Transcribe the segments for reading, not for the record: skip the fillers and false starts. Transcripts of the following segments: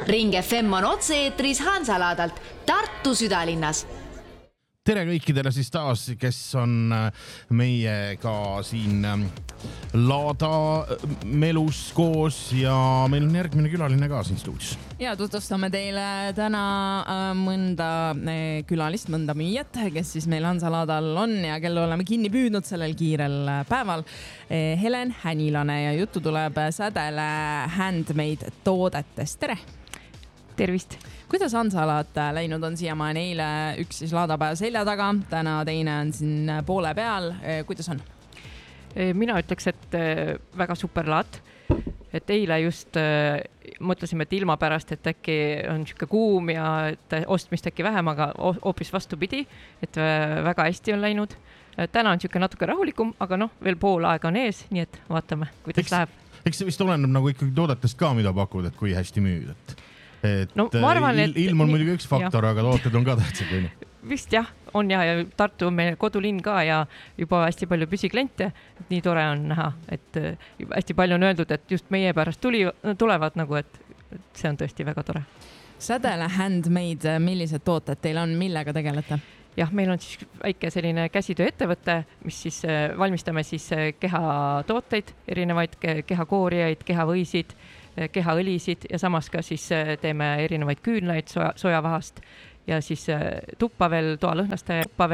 Ring FM on otse-eetris Hansalaadalt Tartu südalinnas. Tere kõikidele siis taas, kes on meiega siin Laada melus koos ja meil on järgmine külaline ka siin stuudios. Ja tutvustame teile täna mõnda külalist, mõnda müüjat, kes siis meil Hansalaadal on ja kelle oleme kinni püüdnud sellel kiirel päeval. Helen Hänilane ja juttu tuleb Sädele Handmade toodetest. Tere! Tervist! Kuidas Hansalaat läinud on siiamaani? Eile üks siis laadapäev selja taga, täna teine on siin poole peal. Kuidas on? Mina ütleks, et väga super laat. Et eile just mõtlesime, et ilma pärast, et äkki on siuke kuum ja et ostmist äkki vähem, aga hoopis vastupidi, et väga hästi on läinud. Täna on siuke natuke rahulikum, aga veel pool aega on ees, nii et vaatame, kuidas läheb. Eks see vist oleneb nagu ikkagi toodetest ka, mida pakud, et kui hästi müüd. Ma arvan, et ilm on muidugi üks faktor, aga tooted on ka tähtsad. Vist jah, on ja Tartu on meil kodulinn ka ja juba hästi palju püsikliente. Nii tore on näha, et hästi palju on öeldud, et just meie pärast tulevad nagu, et see on tõesti väga tore. Sädele Handmade, millised tooted teil on, millega tegelete? Jah, meil on siis väike selline käsitöö ettevõte, mis siis valmistame siis kehatooteid, erinevaid kehakoorijaid, kehavõisid, kehaõlisid ja samas ka siis teeme erinevaid küünlaid sojavahast ja siis tuppa veel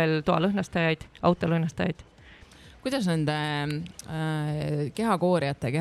toalõhnastajaid, autolõhnastajaid. Kuidas nende kehakoorijate,